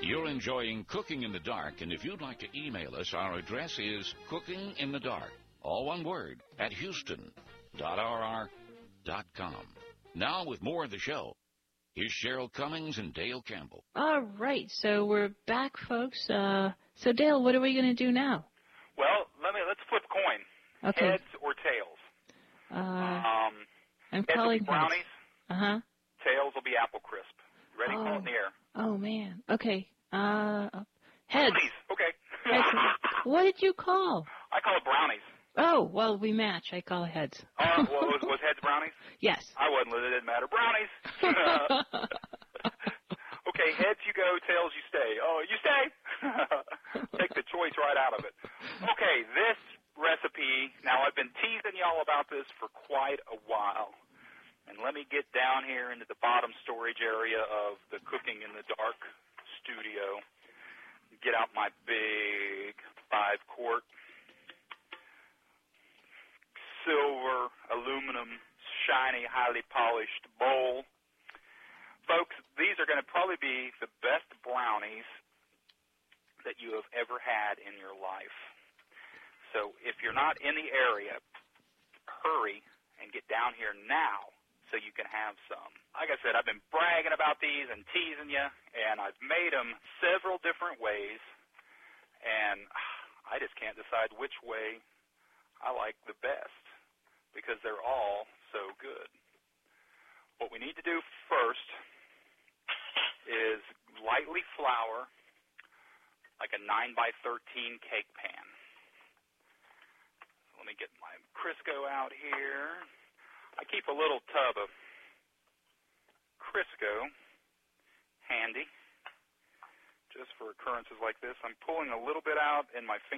You're enjoying Cooking in the Dark, and if you'd like to email us, our address is cookinginthedark, all one word, at houston.rr.com. Now, with more of the show, here's Cheryl Cummings and Dale Campbell. All right, so we're back, folks. So, Dale, what are we going to do now? Well, let's flip a coin. Okay. Heads or tails? I'm heads calling will be brownies. Uh-huh. Tails will be apple crisp. Ready? Call it in the air. Oh, man. Okay. Heads. Brownies. Okay. Heads. What did you call? I call it brownies. Oh, well, we match. I call heads. Was heads brownies? Yes. I wasn't. It didn't matter. Brownies. Okay, heads you go, tails you stay. Oh, you stay. Take the choice right out of it. Okay, this recipe, now I've been teasing y'all about this for quite a while. And let me get down here into the bottom storage area of the Cooking in the Dark studio. Get out my big 5-quart silver, aluminum, shiny, highly polished bowl. Folks, these are going to probably be the best brownies that you have ever had in your life. So if you're not in the area, hurry and get down here now so you can have some. Like I said, I've been bragging about these and teasing you, and I've made them several different ways, and I just can't decide which way I like the best because they're all so good. What we need to do first is lightly flour like a 9x13 cake pan. Let me get my Crisco out here. I keep a little tub of Crisco handy just for occurrences like this. I'm pulling a little bit out in my finger.